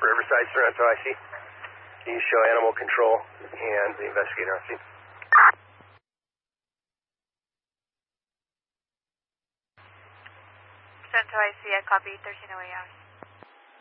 Riverside, Sorrento IC. Can you show animal control and the investigator on scene? Sorrento IC, I copy 1308 hours.